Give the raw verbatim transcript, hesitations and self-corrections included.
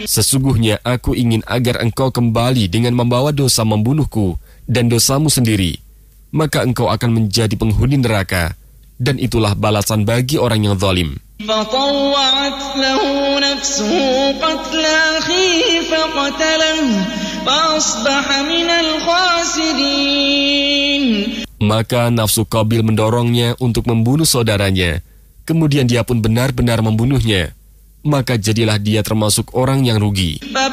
Sesungguhnya aku ingin agar engkau kembali dengan membawa dosa membunuhku dan dosamu sendiri, maka engkau akan menjadi penghuni neraka, dan itulah balasan bagi orang yang zalim. فطوعت له نفسه قتل أخيه فقتله فأصبح من الخاسرين. Maka nafsu Qabil mendorongnya untuk membunuh saudaranya. Kemudian dia pun benar-benar membunuhnya. Maka jadilah dia termasuk orang yang rugi.